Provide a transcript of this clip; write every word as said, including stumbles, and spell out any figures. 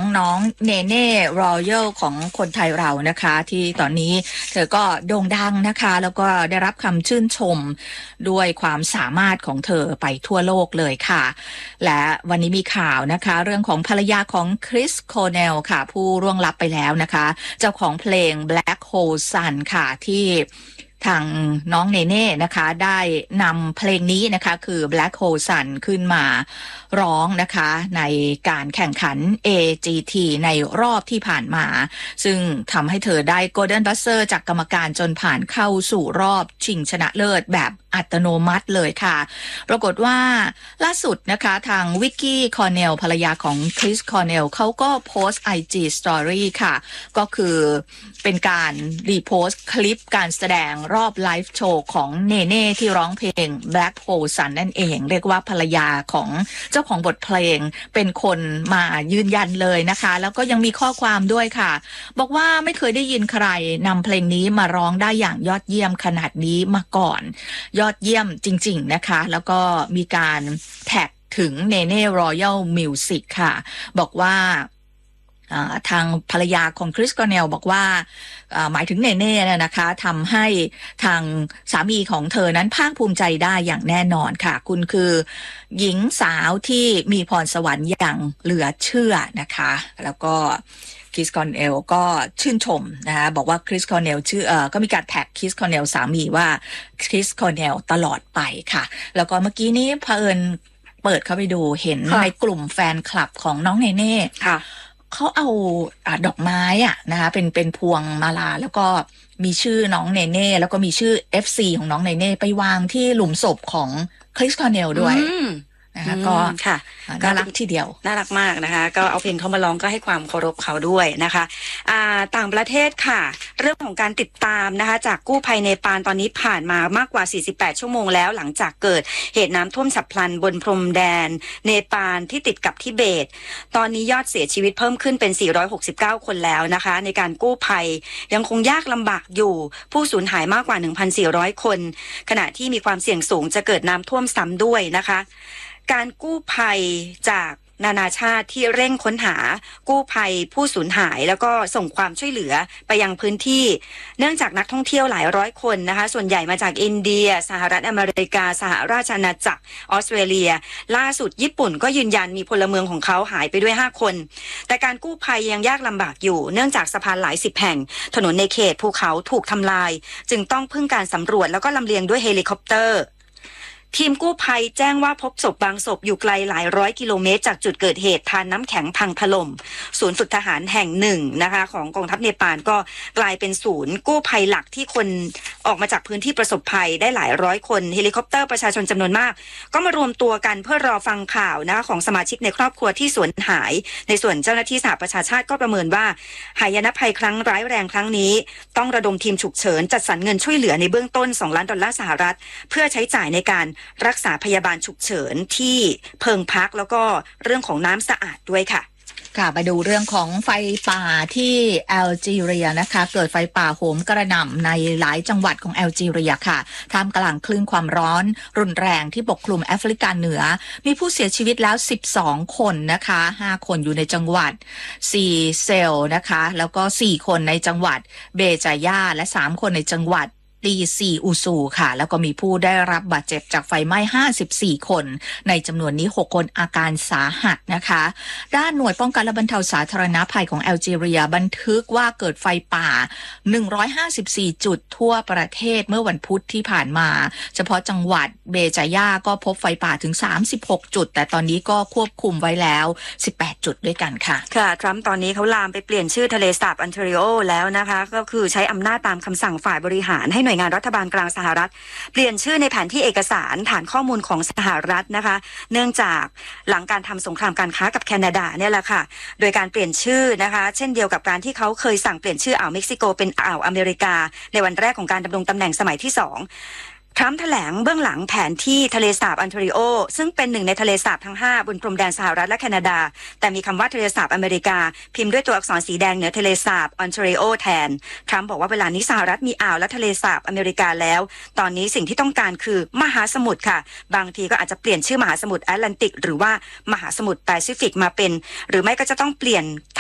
น้องเนเน่รอยัลของคนไทยเรานะคะที่ตอนนี้เธอก็โด่งดังนะคะแล้วก็ได้รับคำชื่นชมด้วยความสามารถของเธอไปทั่วโลกเลยค่ะและวันนี้มีข่าวนะคะเรื่องของภรรยาของคริสโคเนลค่ะผู้ร่วงลับไปแล้วนะคะเจ้าของเพลง Black Hole Sun ค่ะที่ทางน้องเนเน่นะคะได้นำเพลงนี้นะคะคือ Black Hole Sun ขึ้นมาร้องนะคะในการแข่งขัน เอ จี ที ในรอบที่ผ่านมาซึ่งทำให้เธอได้ Golden Buzzer จากกรรมการจนผ่านเข้าสู่รอบชิงชนะเลิศแบบอัตโนมัติเลยค่ะปรากฏว่าล่าสุดนะคะทางวิกกี้คอร์เนลภรรยาของคริสคอร์เนลเขาก็โพสต์ ไอ จี Story ค่ะก็คือเป็นการรีโพสต์คลิปการแสดงรอบไลฟ์โชว์ของเนเน่ที่ร้องเพลง Black Hole Sun นั่นเองเรียกว่าภรรยาของเจ้าของบทเพลงเป็นคนมายืนยันเลยนะคะแล้วก็ยังมีข้อความด้วยค่ะบอกว่าไม่เคยได้ยินใครนำเพลงนี้มาร้องได้อย่างยอดเยี่ยมขนาดนี้มาก่อนยอดเยี่ยมจริงๆนะคะแล้วก็มีการแท็กถึงเนเน่รอยัลมิวสิกค่ะบอกว่าทางภรรยาของคริสคอร์เนลบอกว่าหมายถึงเนเน่เนี่ยนะคะทำให้ทางสามีของเธอนั้นภาคภูมิใจได้อย่างแน่นอนค่ะคุณคือหญิงสาวที่มีพรสวรรค์อย่างเหลือเชื่อนะคะแล้วก็คริสคอร์เนลก็ชื่นชมนะคะบอกว่าคริสคอร์เนลชื่อเอ่อก็มีการแท็กคริสคอร์เนลสามีว่าคริสคอร์เนลตลอดไปค่ะแล้วก็เมื่อกี้นี้เผอิญเปิดเข้าไปดูเห็นในกลุ่มแฟนคลับของน้องเนเน่ค่ะเขาเอาอ่าดอกไม้อ่ะนะคะเป็นเป็นพวงมาลาแล้วก็มีชื่อน้องเนเน่แล้วก็มีชื่อ เอฟ ซี ของน้องเนเน่ไปวางที่หลุมศพของคริสคอร์เนลด้วยนะคะก็ค่ะน่ารักทีเดียวน่ารักมากนะคะก็เอาเพลงเขามาร้องก็ให้ความเคารพเขาด้วยนะคะอ่าต่างประเทศค่ะเรื่องของการติดตามนะคะจากกู้ภัยเนปาลตอนนี้ผ่านมามากกว่าสี่สิบแปดชั่วโมงแล้วหลังจากเกิดเหตุน้ำท่วมฉับพลันบนพรมแดนเนปาลที่ติดกับทิเบตตอนนี้ยอดเสียชีวิตเพิ่มขึ้นเป็นสี่ร้อยหกสิบเก้าคนแล้วนะคะในการกู้ภัยยังคงยากลำบากอยู่ผู้สูญหายมากกว่า หนึ่งพันสี่ร้อย คนขณะที่มีความเสี่ยงสูงจะเกิดน้ำท่วมซ้ำด้วยนะคะการกู้ภัยจากนานาชาติที่เร่งค้นหากู้ภัยผู้สูญหายแล้วก็ส่งความช่วยเหลือไปยังพื้นที่เนื่องจากนักท่องเที่ยวหลายร้อยคนนะคะส่วนใหญ่มาจากอินเดียสหรัฐอเมริกาสหราชอาณาจักรออสเตรเลียล่าสุดญี่ปุ่นก็ยืนยันมีพลเมืองของเขาหายไปด้วยห้าคนแต่การกู้ภัยยังยากลำบากอยู่เนื่องจากสะพานหลายสิบแห่งถนนในเขตภูเขาถูกทำลายจึงต้องพึ่งการสำรวจแล้วก็ลำเลียงด้วยเฮลิคอปเตอร์ทีมกู้ภัยแจ้งว่าพบศพบางศพอยู่ไกลหลายร้อยกิโลเมตรจากจุดเกิดเหตุทานน้ำแข็งพังถล่มศูนย์ฝึกทหารแห่งหนึ่งนะคะของกองทัพเนปาลก็กลายเป็นศูนย์กู้ภัยหลักที่คนออกมาจากพื้นที่ประสบภัยได้หลายร้อยคนเฮลิคอปเตอร์ประชาชนจำนวนมากก็มารวมตัวกันเพื่อรอฟังข่าวนะคะของสมาชิกในครอบครัวที่สูญหายในส่วนเจ้าหน้าที่สหประชาชาติก็ประเมินว่าหายนะภัยครั้งร้ายแรงครั้งนี้ต้องระดมทีมฉุกเฉินจัดสรรเงินช่วยเหลือในเบื้องต้นสองล้านดอลลาร์สหรัฐเพื่อใช้จ่ายในการรักษาพยาบาลฉุกเฉินที่เพิงพักแล้วก็เรื่องของน้ำสะอาดด้วยค่ะค่ะไปดูเรื่องของไฟป่าที่แอลจีเรียนะคะเกิดไฟป่าโหมกระหน่ำในหลายจังหวัดของแอลจีเรียค่ะท่ามกลางคลื่นความร้อนรุนแรงที่ปกคลุมแอฟริกาเหนือมีผู้เสียชีวิตแล้วสิบสองคนนะคะห้าคนอยู่ในจังหวัดซีเซลนะคะแล้วก็สี่คนในจังหวัดเบจายาและสามคนในจังหวัดตีซีอูซูค่ะแล้วก็มีผู้ได้รับบาดเจ็บจากไฟไหม้ห้าสิบสี่คนในจำนวนนี้หกคนอาการสาหัสนะคะด้านหน่วยป้องกันและบรรเทาสาธารณภัยของแอลจีเรียบันทึกว่าเกิดไฟป่าหนึ่งร้อยห้าสิบสี่จุดทั่วประเทศเมื่อวันพุธที่ผ่านมาเฉพาะจังหวัดเบจายาก็พบไฟป่าถึงสามสิบหกจุดแต่ตอนนี้ก็ควบคุมไว้แล้วสิบแปดจุดด้วยกันค่ะค่ะทรัมป์ตอนนี้เขาลามไปเปลี่ยนชื่อทะเลสาบอันเทริโอแล้วนะคะก็คือใช้อำนาจตามคำสั่งฝ่ายบริหารให้หน่วยงานรัฐบาลกลางสหรัฐเปลี่ยนชื่อในแผนที่เอกสารฐานข้อมูลของสหรัฐนะคะเนื่องจากหลังการทำสงครามการค้ากับแคนาดาเนี่ยแหละค่ะโดยการเปลี่ยนชื่อนะคะเช่นเดียวกับการที่เขาเคยสั่งเปลี่ยนชื่ออ่าวเม็กซิโกเป็นอ่าวอเมริกาในวันแรกของการดำรงตำแหน่งสมัยที่สองทรัมป์แถลงเบื้องหลังแผนที่ทะเลสาบอันเทริโอซึ่งเป็นหนึ่งในทะเลสาบทั้งห้าบนพรมแดนสหรัฐและแคนาดาแต่มีคำว่าทะเลสาบอเมริกาพิมพ์ด้วยตัวอักษรสีแดงเหนือทะเลสาบอันเทริโอแทนทรัมป์บอกว่าเวลานี้สหรัฐมีอ่าวและทะเลสาบอเมริกาแล้วตอนนี้สิ่งที่ต้องการคือมหาสมุทรค่ะบางทีก็อาจจะเปลี่ยนชื่อมหาสมุทรแอตแลนติกหรือว่ามหาสมุทรแปซิฟิกมาเป็นหรือไม่ก็จะต้องเปลี่ยน